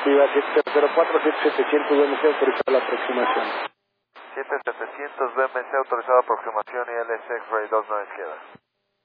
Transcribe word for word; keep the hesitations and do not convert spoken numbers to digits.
Viva siete cero cuatro, siete setecientos B M C autorizada la aproximación. siete setecientos B M C autorizada aproximación y L S X-Ray dos nueve izquierda.